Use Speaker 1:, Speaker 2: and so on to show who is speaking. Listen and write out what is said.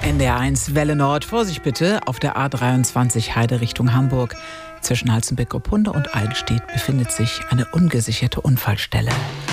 Speaker 1: NDR1 Welle Nord. Vorsicht bitte, auf der A23 Heide Richtung Hamburg. Zwischen Halstenbek-Goppunde und Eidelstedt befindet sich eine ungesicherte Unfallstelle.